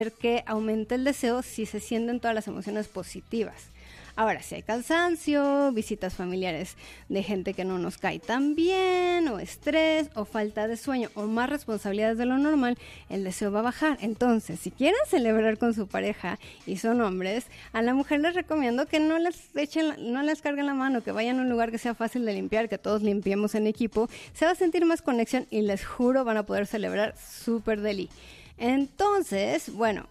que aumente el deseo si se sienten todas las emociones positivas. Ahora, si hay cansancio, visitas familiares de gente que no nos cae tan bien, o estrés, o falta de sueño, o más responsabilidades de lo normal, el deseo va a bajar. Entonces, si quieren celebrar con su pareja y son hombres, a la mujer les recomiendo que no les carguen la mano, que vayan a un lugar que sea fácil de limpiar, que todos limpiemos en equipo. Se va a sentir más conexión y les juro van a poder celebrar súper deli. Entonces, bueno,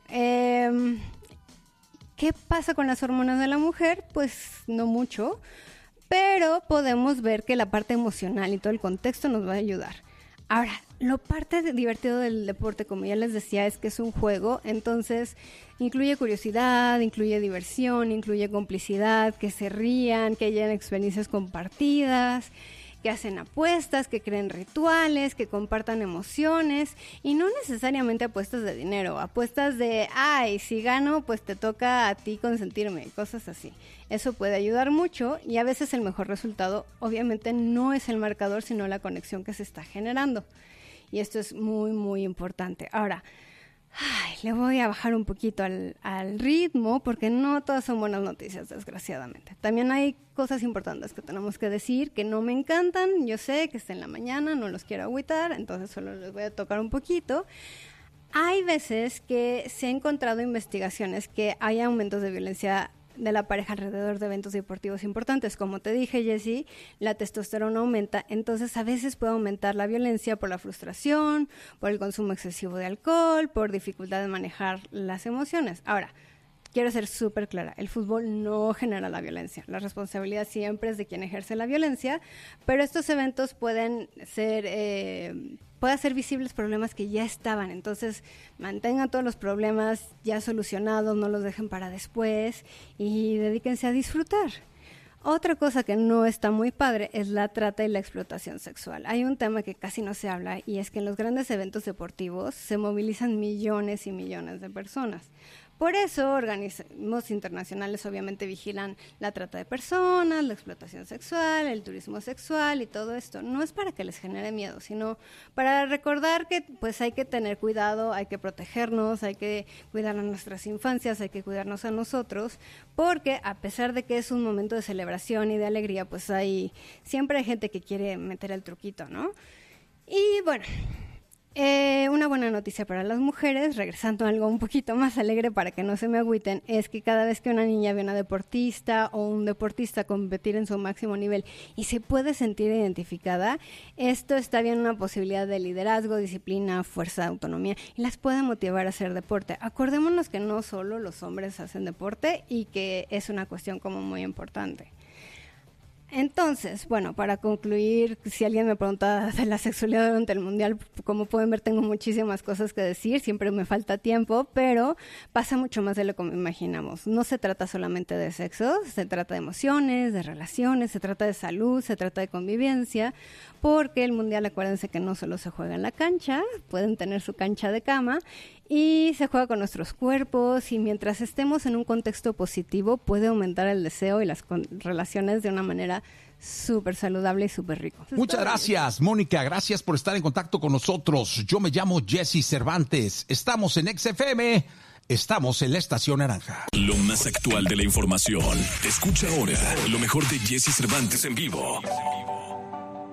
¿qué pasa con las hormonas de la mujer? Pues no mucho, pero podemos ver que la parte emocional y todo el contexto nos va a ayudar. Ahora, lo parte divertido del deporte, como ya les decía, es que es un juego, entonces incluye curiosidad, incluye diversión, incluye complicidad, que se rían, que hayan experiencias compartidas, que hacen apuestas, que creen rituales, que compartan emociones, y no necesariamente apuestas de dinero, apuestas de, ay, si gano, pues te toca a ti consentirme, cosas así. Eso puede ayudar mucho, y a veces el mejor resultado obviamente no es el marcador, sino la conexión que se está generando. Y esto es muy, muy importante. Ahora, le voy a bajar un poquito al ritmo porque no todas son buenas noticias, desgraciadamente. También hay cosas importantes que tenemos que decir que no me encantan. Yo sé que está en la mañana, no los quiero agüitar, entonces solo les voy a tocar un poquito. Hay veces que se ha encontrado investigaciones que hay aumentos de violencia de la pareja alrededor de eventos deportivos importantes. Como te dije, Jessie, la testosterona aumenta, entonces a veces puede aumentar la violencia por la frustración, por el consumo excesivo de alcohol, por dificultad de manejar las emociones. Ahora, quiero ser súper clara, el fútbol no genera la violencia, la responsabilidad siempre es de quien ejerce la violencia, pero estos eventos pueden hacer visibles problemas que ya estaban, entonces mantengan todos los problemas ya solucionados, no los dejen para después y dedíquense a disfrutar. Otra cosa que no está muy padre es la trata y la explotación sexual. Hay un tema que casi no se habla y es que en los grandes eventos deportivos se movilizan millones y millones de personas. Por eso, organismos internacionales obviamente vigilan la trata de personas, la explotación sexual, el turismo sexual y todo esto. No es para que les genere miedo, sino para recordar que pues hay que tener cuidado, hay que protegernos, hay que cuidar a nuestras infancias, hay que cuidarnos a nosotros, porque a pesar de que es un momento de celebración y de alegría, pues siempre hay gente que quiere meter el truquito, ¿no? Y bueno, una buena noticia para las mujeres, regresando a algo un poquito más alegre para que no se me agüiten, es que cada vez que una niña ve a una deportista o un deportista competir en su máximo nivel y se puede sentir identificada, esto está bien una posibilidad de liderazgo, disciplina, fuerza, autonomía y las puede motivar a hacer deporte. Acordémonos que no solo los hombres hacen deporte y que es una cuestión como muy importante. Entonces, bueno, para concluir, si alguien me pregunta de la sexualidad durante el mundial, como pueden ver tengo muchísimas cosas que decir, siempre me falta tiempo, pero pasa mucho más de lo que imaginamos. No se trata solamente de sexo, se trata de emociones, de relaciones, se trata de salud, se trata de convivencia, porque el mundial, acuérdense que no solo se juega en la cancha, pueden tener su cancha de cama, y se juega con nuestros cuerpos y mientras estemos en un contexto positivo puede aumentar el deseo y las relaciones de una manera súper saludable y súper rico. Muchas gracias, Mónica. Gracias por estar en contacto con nosotros. Yo me llamo Jessie Cervantes. Estamos en XFM. Estamos en la Estación Naranja. Lo más actual de la información. Escucha ahora lo mejor de Jessie Cervantes en vivo.